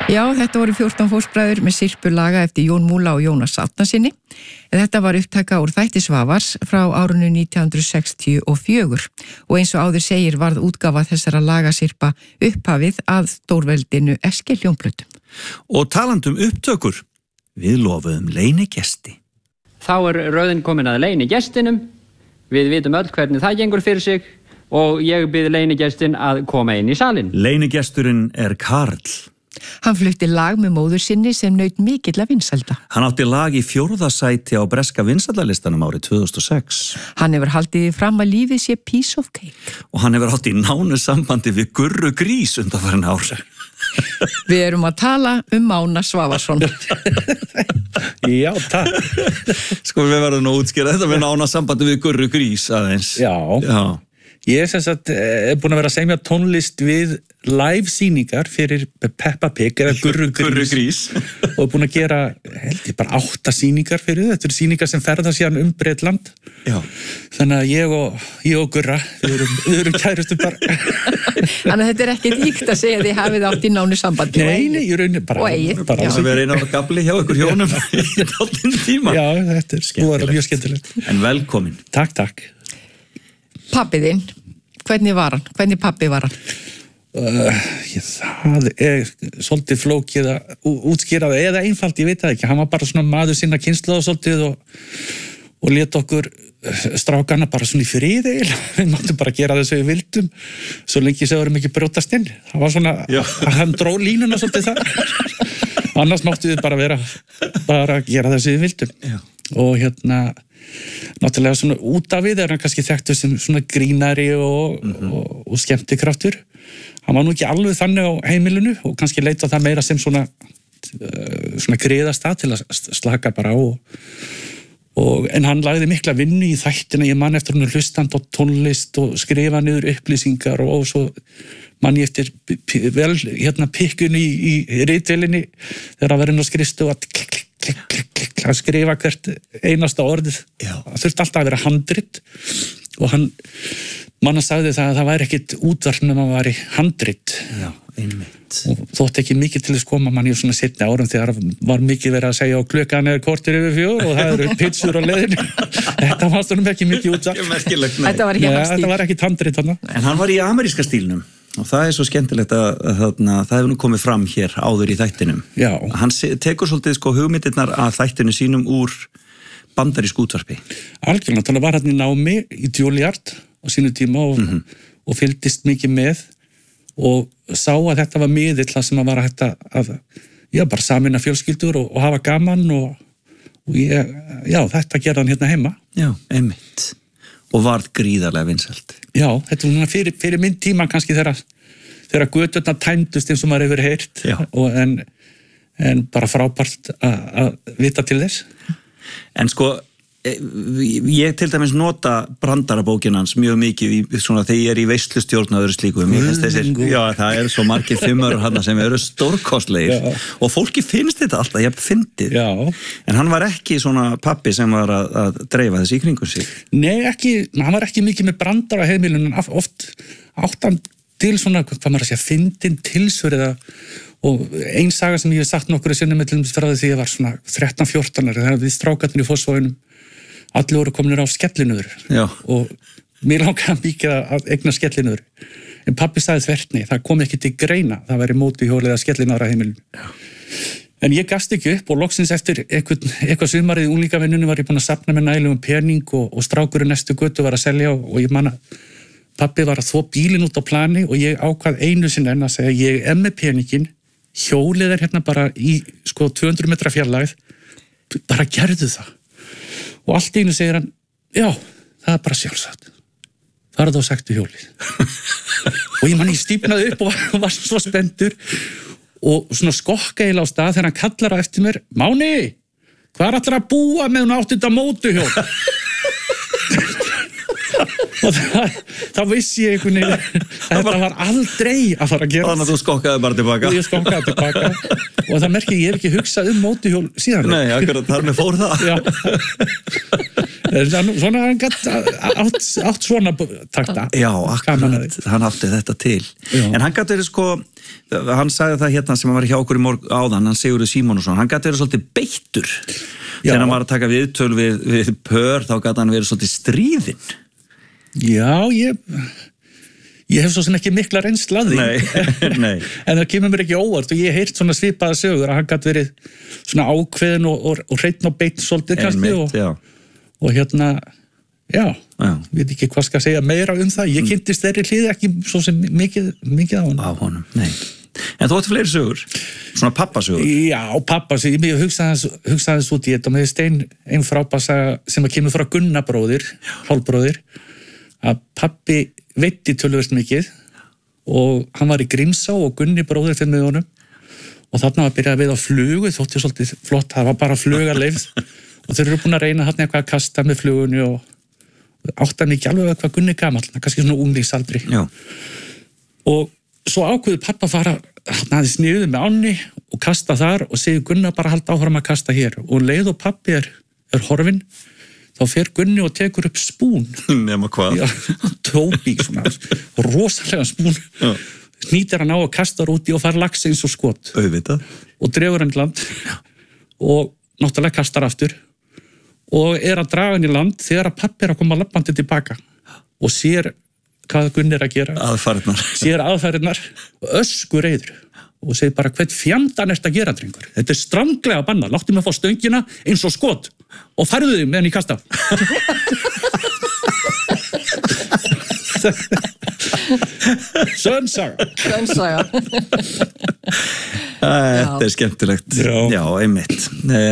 Já, þetta voru 14 fóstbræður með sirpulaga eftir Jón Múla og Jónas Árnasyni. Þetta var upptaka úr þætti Svavars frá árinu 1964 og eins og áður segir varð útgáfa þessara lagasirpa upphafið að stórveldinu Eskiljónplötum. Og talandum upptökur, við lofuðum leynigesti. Þá röðin komin að leynigestinum. Við vitum öll hvernig það gengur fyrir sig og ég bið leynigestin að koma inn í salinn. Leynigesturinn Karl. Hann flutti lag með móður sinni sem naut mikilla vinsælda. Hann átti lag í 4. sæti á breska vinsældalistanum árið 2006. Hann hefur haldið fram að lífið sé piece of cake. Og hann hefur átt í nánu sambandi við Gurru Grís undanfarin ár. Við erum að tala Mána Svavarsson. Já, takk. Sko við verðum nú útskýra þetta með nána sambandi við Gurru Grís aðeins. Já. Ég sem sagt búin að vera að semja tónlist við live sýningar fyrir Peppa Pig eða Gurru Grís og búin að gera, held ég, bara 8 sýningar fyrir þetta. Þetta eru sýningar sem ferða síðan Bretland. Já. Þannig að ég og Gurra, við erum kærustu bara. Þannig að þetta er ekki díkt að segja að þið hafið átt í nánu sambandi. Nei, ég raunir bara. Og eigið. Bara sem er einu á gabli hjá ykkur hjónum í dálítinn tíma. Já, þetta er mjög skemmtilegt. En velkomin. Takk. Pabbi þinn, hvernig var hann? Hvernig pabbi var hann? Það er svolítið flókið að útskýra það, eða einfalt, ég veit það ekki. Hann var bara svona maður sinna kynslóð svolítið og lét okkur strákana bara svona í friði. Við máttum bara gera þess að við vildum, svo lengi sem við erum ekki brjótast inn. Það var svona, hann dró línuna svolítið þar. Annars máttum við bara gera þess að við vildum. Já. Og náttúrulega svona út af við er hann kannski þekktur sem svona grínari og skemmtikraftur. Hann var nú ekki alveg þannig á heimilinu og kannski leita það meira sem svona griðastað til að slaka bara á. En hann lagði mikla vinnu í þættina. Ég man eftir hann hlustand á tónlist og skrifa niður upplýsingar og svo man ég eftir pikkun í ritvélinni þegar að vera inn á skrifstofu að skrifa hvert einasta orðið. Það þurfti alltaf að vera handrit og mann sagði það að það væri ekkit útvarp nema að væri handrit. Já, einmitt. Og þótt ekki mikið til þess koma mann í svona seinni árum þegar var mikið verið að segja á klukkan er kortir yfir 4 og það eru pitsur á leiðinu. Þetta var stundum ekki mikið útvarp. Þetta var ekki hans stíl. Þetta var ekki handrit þarna. En hann var í ameríska stílnum. Og það er svo skemmtilegt að það hefur nú komið fram hér áður í þættinum. Já. Hann tekur svolítið hugmyndirnar að þættinu sínum úr bandarísku útvarpi. Algjörlega, þannig var hann í námi í Juilliard á sínu tíma og fylgdist mikið með og sá að þetta var miðill það sem að var hægt að bara sameina fjölskyldur og hafa gaman og þetta gerði hann hérna heima. Já, einmitt. Og varð gríðarlega vinsælt. Já, þetta var núna fyrir minn tíma kannski þegar göturnar tæmdust eins og maður hefur heyrt en bara frábært að vita til þess. En sko, ég til dæmis nota brandarabókina hans mjög mikið þegar ég er í veislustjórn og öðru slíku. Já, það er svo margir 5 hann sem eru stórkostlegir og fólki finnst þetta alltaf, ég fyndið. En hann var ekki svona pappi sem var að dreifa þessi í kringum sig. Nei, hann var ekki mikið með brandar á heimilinu, oft átt hann til svona, hvað maður að segja, fyndin tilsverða og ein saga sem ég hef sagt nokkru sinnum til þess að því ég var svona 13-14 þegar við strákarnir í Fossvoginum allir voru kominir á skellinöður og mér langaði mikið að eigna skellinöður en pabbi sagði þvertni, það kom ekki til greina það væri mótuhjólið að skellinöður að heimilinu. En ég gafst ekki upp og loksins eftir eitthvað sumarið í unglingavinnunni var ég búin að safna með nægilegum pening og strákurinn næstu götu var að selja og ég man að pabbi var að þvo bílinn út á plani og ég ákvað einu sinni en að segja ég er með peningin, hjólið er hérna bara í 200 metra fjarlægð, bara gerðu það. Og allt í einu segir hann, já, það er bara sjálfsagt. Það er þá sagt við hjólið. Og ég man ég stífnaði upp og var svo spenntur og svona skokka eiginlega á stað þegar hann kallar á eftir mér, Máni, hvað er allir að búa með hún átt þetta mótuhjól? og þá vissi ég einhvern veginn að þetta var aldrei að fara að gera. Þannig að þú skokkaði bara tilbaka. Ég skokkaði tilbaka og það merkir ég hef ekki hugsað mótorhjól síðan. Nei, akkurat þar með fór það. Já. Svona hann gætt átt svona takta. Já, akkurat, hann átti þetta til. Já. En hann gætt verið hann sagði það hérna sem hann var hjá okkur í áðan, hann Sigurður Símonusson, hann gætt verið svolítið beittur. Þegar hann var að taka viðtöl við pör, þá gætt hann verið svolítið stríðinn. Já, ég hef svo sem ekki mikla reynslu að því. Nei. En það kemur mér ekki óvart og ég hef heyrt svona svipaða sögur að hann gætt verið svona ákveðin og hreinn og beinn svolítið kannski og hérna, já, veit ekki hvað skal segja meira það. Ég kynntist þeirri hlið ekki svo sem mikið á honum. Á honum, nei. En þú ætti fleiri sögur? Svona pappasögur? Já, pappasögur. Ég hugsaði út í þetta og með einn frábærsaga sem kemur frá Gunnar bróðir, hálfbróðir, að pappi veiddi töluvert mikið og hann var í Grímsá og Gunni bróðir fyrir með honum og þarna var byrjað að veiða á flugu, þótti svolítið flott, það var bara flugarleifð og þeir eru búin að reyna þarna eitthvað að kasta með flugunni og áttan ekki alveg hvað Gunni gamall, kannski svona unglingsaldri. Já. Og svo ákveður pappa að fara aðeins niður með ánni og kasta þar og segir Gunnar bara halda áfram að kasta hér og leið og pappi er horfinn þá fer Gunni og tekur upp spún. Nema hvað? Já, tópi, svona rosalega spún. Já. Snýtir hann á og kastar úti og fær lax eins og skot. Auðvitað. Og dregur hann í land og náttúrulega kastar aftur og er að draga hann í land þegar að pappi er að koma labbandi tilbaka og sér hvað Gunni er að gera. Aðfarirnar. Sér aðfarirnar og öskur reiður og segir bara hvern fjandan ert að gera, drengur. Þetta er stranglega banna. Láttu mig að fá stöngina eins og skot og færðu þig meðan ég kasta. Sönnsaga. Þetta er skemmtilegt. Já, einmitt.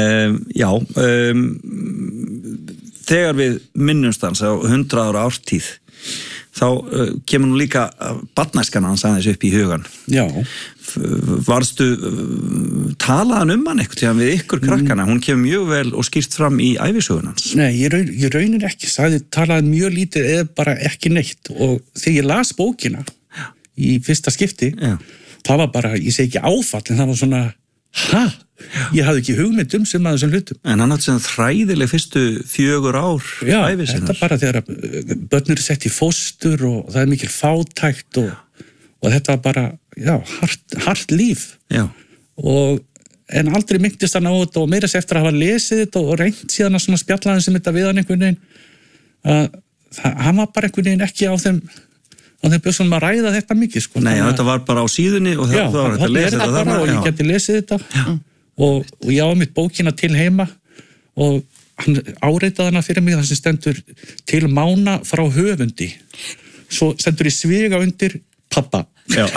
Þegar við minnumst hans á 100 ára ártíð þá kemur nú líka barnæskan hans aðeins upp í hugan. Já. Varstu talaðan hann eitthvað til hann við ykkur krakkana? Hún kemur mjög vel og skýrt fram í ævisögun hans. Nei, ég raunir ekki. Talaði mjög lítið eða bara ekki neitt og þegar ég las bókina í fyrsta skipti, það var bara, ég segi ekki áfall, en það var svona, ég hafði ekki hugmynd sem að þessum hlutum. En hann átti sem þræðileg fyrstu 4 ár ævi sinnar. Þetta bara þegar börn eru sett í fóstur og það er mikil fátækt og þetta var bara, hart líf. Já. En aldrei myndist hann á þetta og meira sér eftir að hafa lesið þetta og reynt síðan að svona spjallaðan sem þetta við hann einhvern veginn, hann var bara einhvern veginn ekki á þeim bjössunum að ræða þetta mikið, sko. Nei, þetta var bara á síðunni og það var þetta að lesa þetta þarna. Og ég geti lesið þetta og ég á mitt bókina til heima og hann áreitaði hana fyrir mig þar sem stendur til mána frá höfundi. Svo stendur í sviga undir pappa. Já.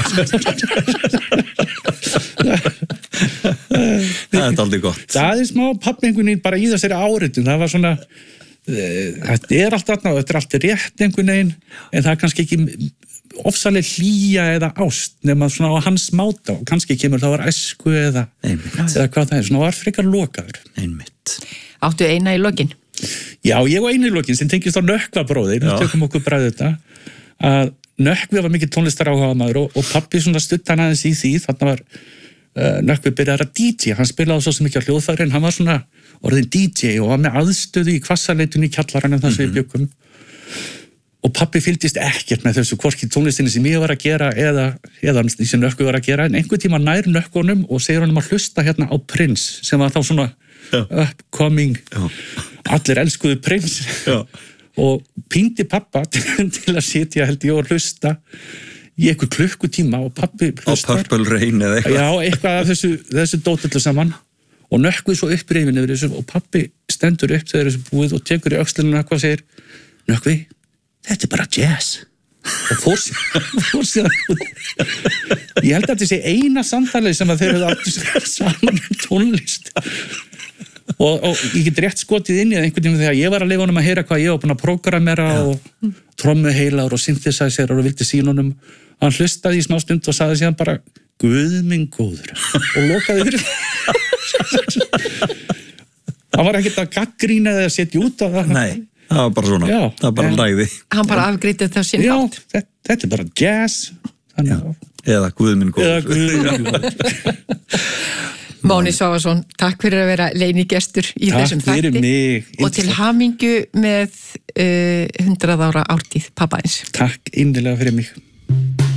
Það er aldrei gott. Það er smá pappingunni bara í þessari áritun. Það var svona, þetta er allt þarna og þetta er allt rétt einhvern veginn, en það er kannski ekki ofsaleg hlýja eða ást nema svona á hans máta og kannski kemur það var æsku eða hvað það er, svona var frekar lokaður. Einmitt. Áttu eina í lokin? Já, ég og eina í lokin sem tengist á Nökkva bróðir, við tökum okkur bræði þetta, að Nökkvi var mikið tónlistaráhugamaður og pappi svona stutt hann aðeins í því, þarna var Nökkvi byrjaði að DJ, hann spilaði svo sem ekki á hljóðfæri en hann var svona orðin DJ og var með aðstöðu í Hvassaleitun í kjallaranum þar sem við bjökum og pappi fylgdist ekkert með þessu hvorki tónlistinni sem ég var að gera eða því sem Nökkvi var að gera en einhvern tíma nær Nökkvunum og segir hann að hlusta hérna á Prince sem var þá svona upcoming, allir elskuðu Prince og píndi pappa til að sitja held ég og hlusta í einhver klukkutíma og pappi hlustar. Á Purple Rain eða eitthvað. Já, eitthvað af þessu dótullu saman og Nökkvi svo upprifin yfir þessu og pappi stendur upp þegar þessu búið og tekur í öxlinu og eitthvað segir Nökkvi, þetta er bara jazz og fór síðan ég held að þetta sé eina samtalið sem að þeir hefðu átt saman tónlist og ég get rétt skotið inn í það einhvern veginn þegar ég var að leyfa honum að heyra hvað ég var búin að prógramera og trommuheilar og synthesizer og vildi sína honum hann hlustaði í smá stund og sagði síðan bara Guð minn góður og lokaði fyrir hann var ekkert að gagnrýna eða setja út af það Það var bara svona, Já, það var bara læði. Hann bara afgreiddi það sinn Já, hátt. þetta bara jazz. Eða guðminn góður. Máni Svavarsson, takk fyrir að vera leynigestur í þessum þætti. Takk fyrir mig. Og til hamingju með 100 ára ártíð pappaðins. Takk innilega fyrir mig.